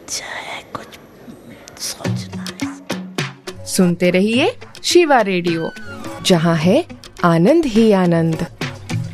अच्छा है, कुछ सोचना है। सुनते रहिए शिवा रेडियो, जहाँ है आनंद ही आनंद।